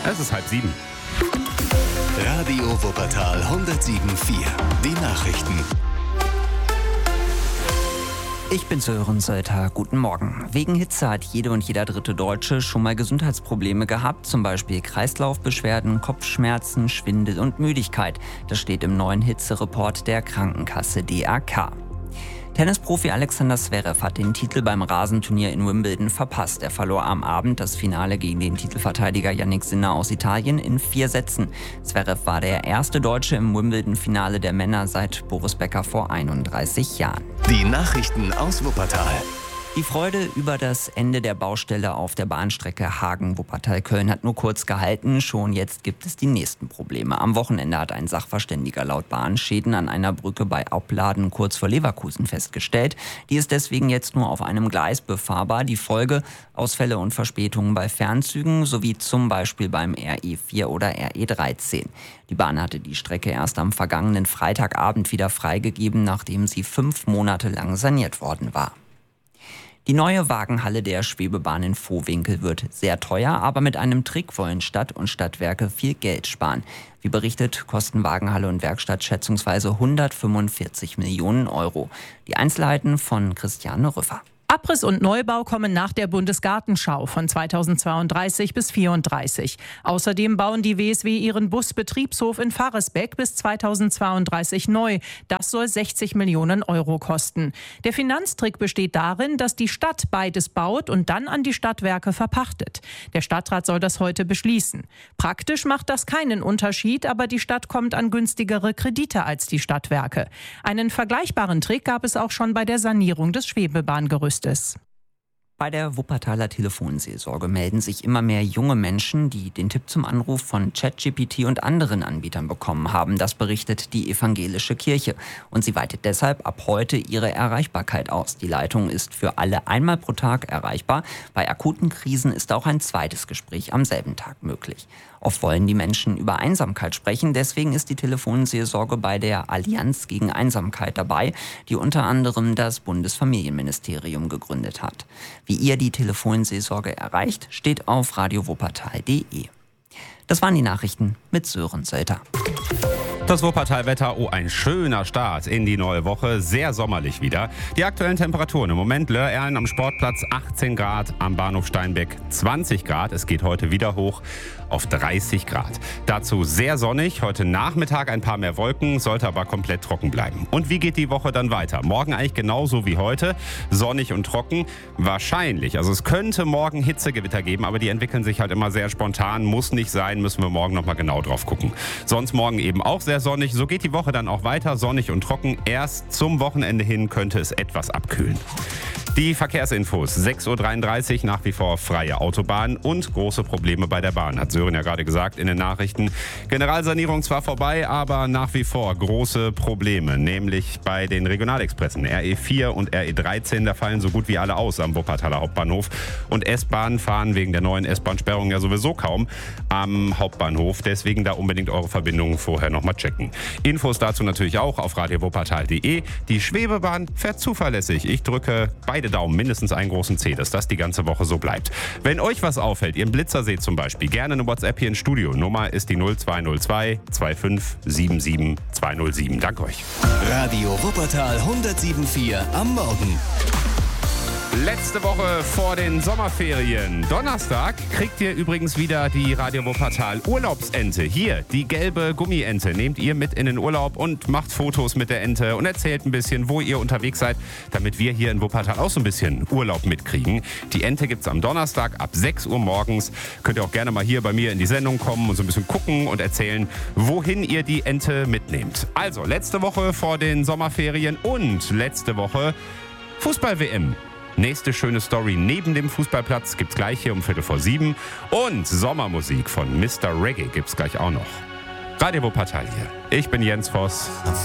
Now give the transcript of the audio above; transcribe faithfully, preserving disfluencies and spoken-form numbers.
Es ist halb sieben. Radio Wuppertal hundertsieben Komma vier. Die Nachrichten. Ich bin Sören Sölter. Guten Morgen. Wegen Hitze hat jede und jeder dritte Deutsche schon mal Gesundheitsprobleme gehabt, zum Beispiel Kreislaufbeschwerden, Kopfschmerzen, Schwindel und Müdigkeit. Das steht im neuen Hitzereport der Krankenkasse D R K. Tennisprofi Alexander Zverev hat den Titel beim Rasenturnier in Wimbledon verpasst. Er verlor am Abend das Finale gegen den Titelverteidiger Yannick Sinner aus Italien in vier Sätzen. Zverev war der erste Deutsche im Wimbledon-Finale der Männer seit Boris Becker vor einunddreißig Jahren. Die Nachrichten aus Wuppertal. Die Freude über das Ende der Baustelle auf der Bahnstrecke Hagen-Wuppertal-Köln hat nur kurz gehalten. Schon jetzt gibt es die nächsten Probleme. Am Wochenende hat ein Sachverständiger laut Bahn Schäden an einer Brücke bei Opladen kurz vor Leverkusen festgestellt. Die ist deswegen jetzt nur auf einem Gleis befahrbar. Die Folge: Ausfälle und Verspätungen bei Fernzügen sowie zum Beispiel beim R E vier oder R E dreizehn. Die Bahn hatte die Strecke erst am vergangenen Freitagabend wieder freigegeben, nachdem sie fünf Monate lang saniert worden war. Die neue Wagenhalle der Schwebebahn in Vohwinkel wird sehr teuer, aber mit einem Trick wollen Stadt und Stadtwerke viel Geld sparen. Wie berichtet, kosten Wagenhalle und Werkstatt schätzungsweise hundertfünfundvierzig Millionen Euro. Die Einzelheiten von Christiane Rüffer. Abriss und Neubau kommen nach der Bundesgartenschau von zweitausendzweiunddreißig bis vierunddreißig. Außerdem bauen die W S W ihren Busbetriebshof in Faresbeck bis zweitausendzweiunddreißig neu. Das soll sechzig Millionen Euro kosten. Der Finanztrick besteht darin, dass die Stadt beides baut und dann an die Stadtwerke verpachtet. Der Stadtrat soll das heute beschließen. Praktisch macht das keinen Unterschied, aber die Stadt kommt an günstigere Kredite als die Stadtwerke. Einen vergleichbaren Trick gab es auch schon bei der Sanierung des Schwebebahngerüstes. Bei der Wuppertaler Telefonseelsorge melden sich immer mehr junge Menschen, die den Tipp zum Anruf von ChatGPT und anderen Anbietern bekommen haben. Das berichtet die Evangelische Kirche. Und sie weitet deshalb ab heute ihre Erreichbarkeit aus. Die Leitung ist für alle einmal pro Tag erreichbar. Bei akuten Krisen ist auch ein zweites Gespräch am selben Tag möglich. Oft wollen die Menschen über Einsamkeit sprechen. Deswegen ist die Telefonseelsorge bei der Allianz gegen Einsamkeit dabei, die unter anderem das Bundesfamilienministerium gegründet hat. Wie ihr die Telefonseelsorge erreicht, steht auf radio wuppertal punkt de. Das waren die Nachrichten mit Sören Sölter. Das Wuppertal-Wetter, oh, ein schöner Start in die neue Woche, sehr sommerlich wieder. Die aktuellen Temperaturen im Moment: Löhr-Erlen am Sportplatz achtzehn Grad, am Bahnhof Steinbeck zwanzig Grad. Es geht heute wieder hoch auf dreißig Grad. Dazu sehr sonnig, heute Nachmittag ein paar mehr Wolken, sollte aber komplett trocken bleiben. Und wie geht die Woche dann weiter? Morgen eigentlich genauso wie heute, sonnig und trocken. Wahrscheinlich, also es könnte morgen Hitzegewitter geben, aber die entwickeln sich halt immer sehr spontan, muss nicht sein, müssen wir morgen nochmal genau drauf gucken. Sonst morgen eben auch sehr sonnig, so geht die Woche dann auch weiter, sonnig und trocken. Erst zum Wochenende hin könnte es etwas abkühlen. Die Verkehrsinfos, sechs Uhr dreiunddreißig, nach wie vor freie Autobahn und große Probleme bei der Bahn, hat Sören ja gerade gesagt in den Nachrichten. Generalsanierung zwar vorbei, aber nach wie vor große Probleme, nämlich bei den Regionalexpressen R E vier und R E dreizehn, da fallen so gut wie alle aus am Wuppertaler Hauptbahnhof. Und S-Bahnen fahren wegen der neuen S-Bahn-Sperrung ja sowieso kaum am Hauptbahnhof, deswegen da unbedingt eure Verbindungen vorher nochmal checken. Infos dazu natürlich auch auf radio wuppertal punkt de. Die Schwebebahn fährt zuverlässig. Ich drücke beide Daumen, mindestens einen großen C, dass das die ganze Woche so bleibt. Wenn euch was auffällt, ihr einen Blitzer seht zum Beispiel, gerne eine WhatsApp hier ins Studio. Nummer ist die null zwei null zwei zwei fünf sieben sieben zwei null sieben. Danke euch. Radio Wuppertal hundertsieben Komma vier am Morgen. Letzte Woche vor den Sommerferien. Donnerstag kriegt ihr übrigens wieder die Radio Wuppertal Urlaubsente. Hier, die gelbe Gummiente. Nehmt ihr mit in den Urlaub und macht Fotos mit der Ente und erzählt ein bisschen, wo ihr unterwegs seid, damit wir hier in Wuppertal auch so ein bisschen Urlaub mitkriegen. Die Ente gibt's am Donnerstag ab sechs Uhr morgens. Könnt ihr auch gerne mal hier bei mir in die Sendung kommen und so ein bisschen gucken und erzählen, wohin ihr die Ente mitnehmt. Also, letzte Woche vor den Sommerferien und letzte Woche Fußball-W M. Nächste schöne Story neben dem Fußballplatz gibt's gleich hier um Viertel vor sieben. Und Sommermusik von Mister Reggae gibt's gleich auch noch. Radio Wuppertal hier. Ich bin Jens Voss.